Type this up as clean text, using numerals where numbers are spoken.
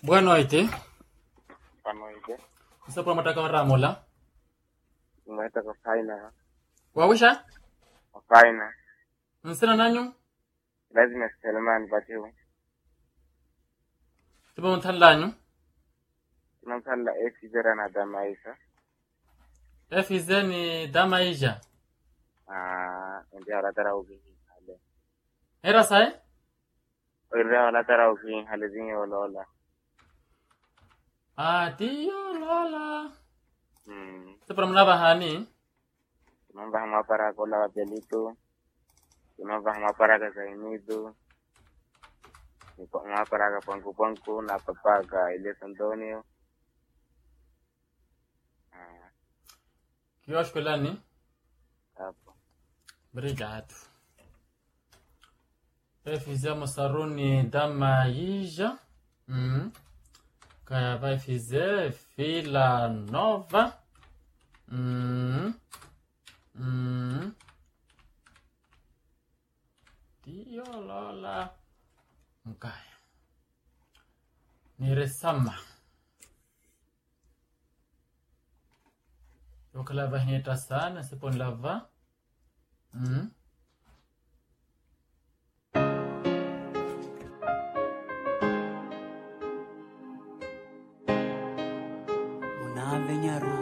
Boa noite. Boa noite. Você pode matar com Ramola? Umeita kwa faina. Wawisha? Kwa faina. Nsina nanyu? Lazima Selman batiwa. Tiba mtan lanyu? Tunamsalla zera na damaisa. FZ ni Damaija. Ndio wala tara ubi hale. Era sai? Ndio wala tara ubi hale zingi wala. Dio lola. Sepra mlaba hani? Tunamba para kola wapelito. Tunamba para kasaimido. Nipo para pangku na papaga Elias Antonio. Kiyosh kulani? Hapo. Obrigado. Fizemos Saruni Damaija. Kaya vai fazer Vila Nova. Dio lola. Mkaya. Niresama. Ukalava hinita sana, sipon lava. Una venyaru